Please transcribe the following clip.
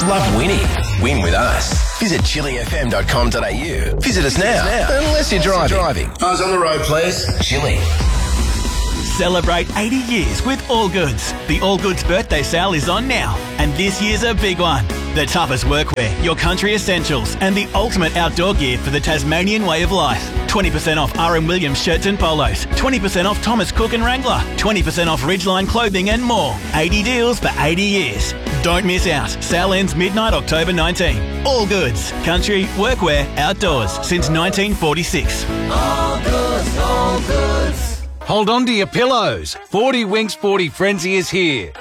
love winning. Win with us. Visit chilifm.com.au. Visit us now. Unless you're driving. Eyes on the road, please. Chili. Celebrate 80 years with All Goods. The All Goods birthday sale is on now, and this year's a big one. The toughest workwear, your country essentials, and the ultimate outdoor gear for the Tasmanian way of life. 20% off R.M. Williams shirts and polos, 20% off Thomas Cook and Wrangler, 20% off Ridgeline clothing and more. 80 deals for 80 years. Don't miss out. Sale ends midnight October 19. All Goods. Country, workwear, outdoors since 1946. All Goods, All Goods. Hold on to your pillows. 40 Winks 40 Frenzy is here.